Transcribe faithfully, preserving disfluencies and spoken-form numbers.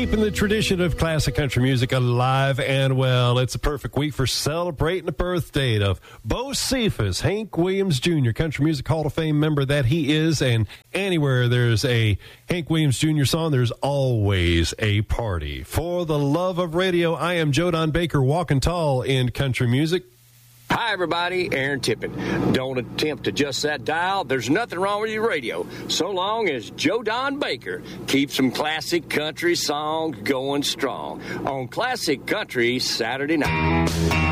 keeping the tradition of classic country music alive and well. It's a perfect week for celebrating the birthday of Bo Cephas, Hank Williams Junior, Country Music Hall of Fame member that he is. And anywhere there's a Hank Williams Junior song, there's always a party. For the love of radio, I am Joe Don Baker, walking tall in country music. Hi, everybody. Aaron Tippin. Don't attempt to adjust that dial. There's nothing wrong with your radio, so long as Joe Don Baker keeps some classic country songs going strong on Classic Country Saturday night.